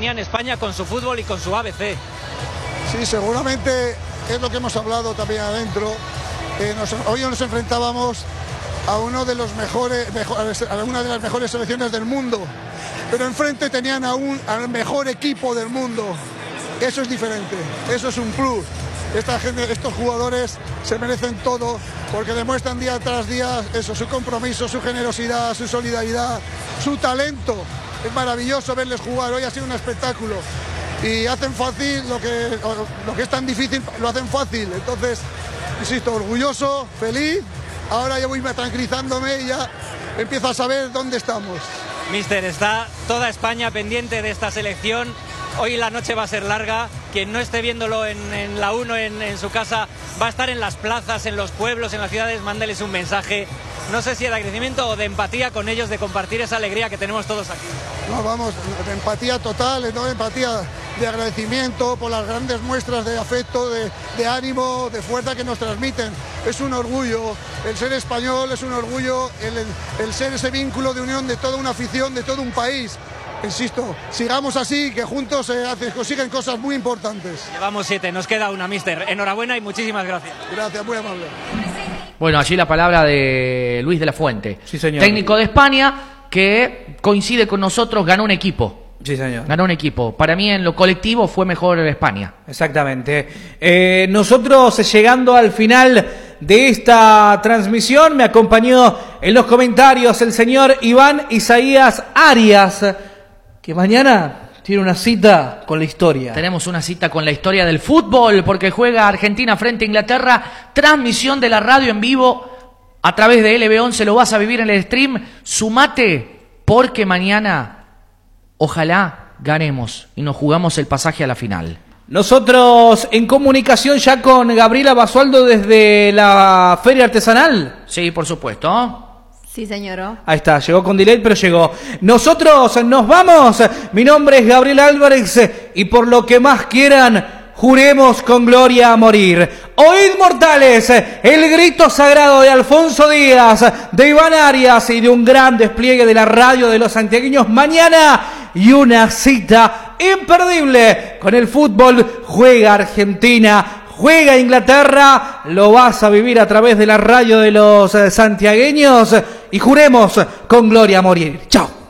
tenía en España con su fútbol y con su ABC. Sí, seguramente es lo que hemos hablado también adentro. Hoy nos enfrentábamos a una de las mejores selecciones del mundo, pero enfrente tenían al mejor equipo del mundo. Eso es diferente, eso es un plus. Estos jugadores se merecen todo porque demuestran día tras día eso, su compromiso, su generosidad, su solidaridad, su talento. Es maravilloso verles jugar, hoy ha sido un espectáculo y hacen fácil lo que es tan difícil, lo hacen fácil. Entonces, insisto, orgulloso, feliz. Ahora ya voy tranquilizándome y ya empiezo a saber dónde estamos. Míster, está toda España pendiente de esta selección. Hoy la noche va a ser larga. Quien no esté viéndolo en la 1 en su casa va a estar en las plazas, en los pueblos, en las ciudades. Mándeles un mensaje. No sé si de agradecimiento o de empatía con ellos, de compartir esa alegría que tenemos todos aquí. No, vamos, de empatía total, ¿no? Empatía de agradecimiento por las grandes muestras de afecto, de ánimo, de fuerza que nos transmiten. Es un orgullo el ser español, es un orgullo el ser ese vínculo de unión de toda una afición, de todo un país. Insisto, sigamos así, que juntos se consiguen cosas muy importantes. Llevamos 7, nos queda una, míster. Enhorabuena y muchísimas gracias. Gracias, muy amable. Bueno, allí la palabra de Luis de la Fuente. Sí, señor. Técnico de España que coincide con nosotros, ganó un equipo. Sí, señor. Ganó un equipo. Para mí en lo colectivo fue mejor España. Exactamente. Nosotros llegando al final de esta transmisión me acompañó en los comentarios el señor Iván Isaías Arias, que mañana tiene una cita con la historia. Tenemos una cita con la historia del fútbol porque juega Argentina frente a Inglaterra. Transmisión de la radio en vivo a través de LB11. Lo vas a vivir en el stream. Sumate porque mañana ojalá ganemos y nos jugamos el pasaje a la final. Nosotros en comunicación ya con Gabriela Basualdo desde la Feria Artesanal. Sí, por supuesto. Sí, señor. Ahí está, llegó con delay, pero llegó. Nosotros nos vamos. Mi nombre es Gabriel Álvarez y por lo que más quieran, juremos con gloria a morir. Oíd, mortales, el grito sagrado de Alfonso Díaz, de Iván Arias y de un gran despliegue de la radio de los santiagueños mañana y una cita imperdible con el fútbol. Juega Argentina, juega Inglaterra, lo vas a vivir a través de la radio de los santiagueños y juremos con gloria a morir. Chao.